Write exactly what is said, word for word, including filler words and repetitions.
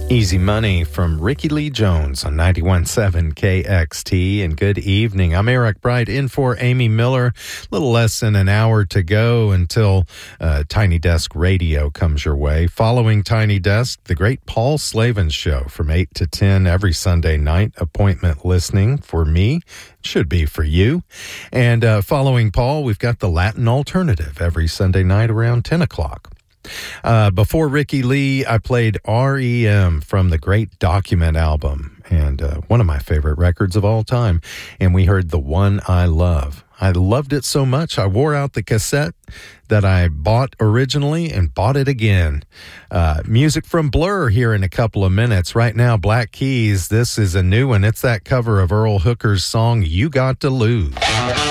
Easy Money from Ricky Lee Jones on ninety-one point seven K X T. And good evening. I'm Eric Bright in for Amy Miller. A little less than an hour to go until uh, Tiny Desk Radio comes your way. Following Tiny Desk, the great Paul Slavens Show from eight to ten every Sunday night. Appointment listening for me. Should be for you. And uh, following Paul, we've got the Latin Alternative every Sunday night around ten o'clock. Uh, before Ricky Lee, I played R E M from the Great Document album, and uh, one of my favorite records of all time. And we heard The One I Love. I loved it so much, I wore out the cassette that I bought originally and bought it again. Uh, music from Blur here in a couple of minutes. Right now, Black Keys. This is a new one. It's that cover of Earl Hooker's song, You Got to Lose.